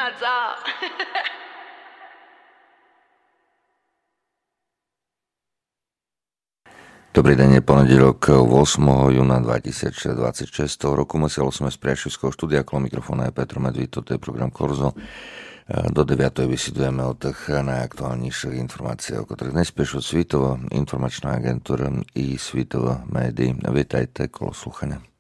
Za. Dobrý deň, je pondelok 8. júna 2026 roku. Musieli sme z Priašivského štúdia, okolo mikrofóna je Petr Medvíd, toto je program Korzo. Do 9. vysvetľujeme o tých najaktuálnejších informácií, o ktorých dnes píšu Svitovo informačná agentúra i Svitovo médií. Vítajte, kolo slúchania.